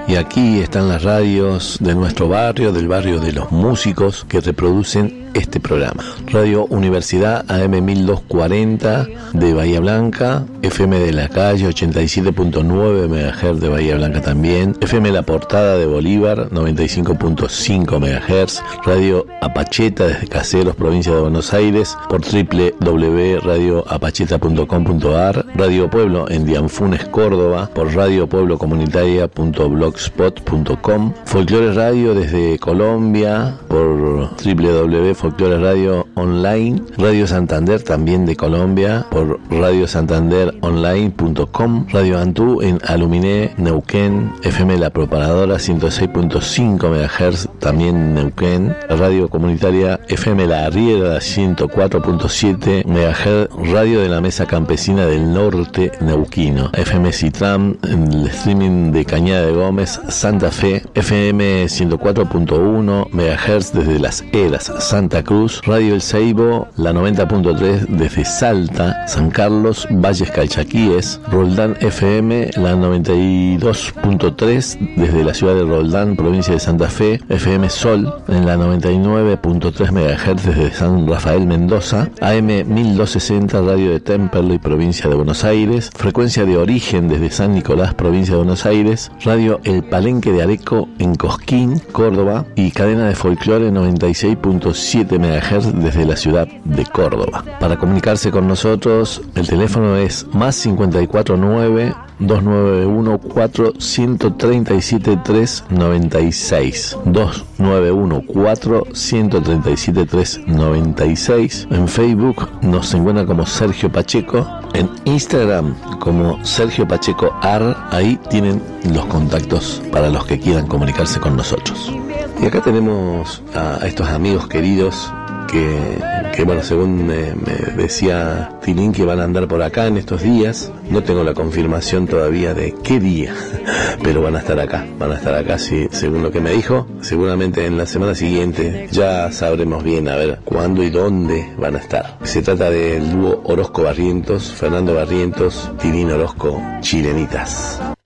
Y aquí están las radios de nuestro barrio, del barrio de los músicos, que reproducen este programa. Radio Universidad AM 1240 de Bahía Blanca, FM de la Calle 87.9 MHz de Bahía Blanca también, FM La Portada de Bolívar 95.5 MHz, Radio Apacheta desde Caseros, provincia de Buenos Aires, por www.radioapacheta.com.ar, Radio Pueblo en Dianfunes, Córdoba, por radiopueblocomunitaria.blogspot.com, Folclore Radio desde Colombia, por www.folclore Radio Online, Radio Santander también de Colombia, por radiosantanderonline.com, Radio Antú en Aluminé, Neuquén, FM La Propagadora 106.5 MHz también Neuquén, Radio Comunitaria FM La Arriera 104.7 MHz, Radio de la Mesa Campesina del Norte Neuquino, FM Citram en el streaming de Cañada de Gómez, Santa Fe, FM 104.1 MHz desde Las Heras, Santa Cruz, Radio El Seibo, la 90.3 desde Salta, San Carlos, Valles Calchaquíes, Roldán FM, la 92.3 desde la ciudad de Roldán, provincia de Santa Fe, FM Sol en la 99.3 MHz desde San Rafael Mendoza, AM 1260 Radio de Temperley, provincia de Buenos Aires, frecuencia de origen desde San Nicolás, provincia de Buenos Aires, Radio El Palenque de Areco en Cosquín, Córdoba, y cadena de folclore 96.7 MHz desde la ciudad de Córdoba. Para comunicarse con nosotros, el teléfono es más 549 291-4-137-396 291-4-137-396. En Facebook nos encuentra como Sergio Pacheco, en Instagram como Sergio Pacheco Ar. Ahí tienen los contactos para los que quieran comunicarse con nosotros. Y acá tenemos a estos amigos queridos que bueno, según me decía Tilín, que van a andar por acá en estos días. No tengo la confirmación todavía de qué día, pero van a estar acá, sí, según lo que me dijo. Seguramente en la semana siguiente ya sabremos bien a ver cuándo y dónde van a estar. Se trata del dúo Orozco Barrientos, Fernando Barrientos, Tilín Orozco, Chilenitas.